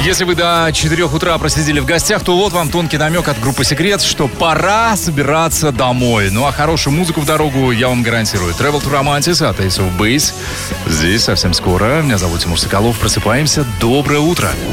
Если вы до 4 утра просидели в гостях, то вот вам тонкий намек от группы «Секрет», что пора собираться домой. Ну а хорошую музыку в дорогу я вам гарантирую. Travel to Romantis от Ace of Base. Здесь совсем скоро. Меня зовут Тимур Соколов. Просыпаемся. Доброе утро.